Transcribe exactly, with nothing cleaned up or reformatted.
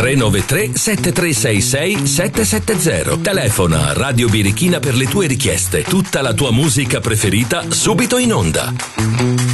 tre nove tre sette tre sei sei sette sette zero. Telefona Radio Birichina per le tue richieste. Tutta la tua musica preferita subito in onda.